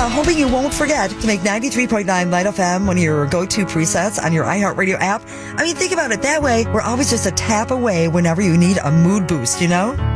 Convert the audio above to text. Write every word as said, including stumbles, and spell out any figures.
uh, hoping you won't forget to make ninety-three point nine Light F M one of your go-to presets on your iHeartRadio app. I mean, think about it that way. We're always just a tap away whenever you need a mood boost, you know?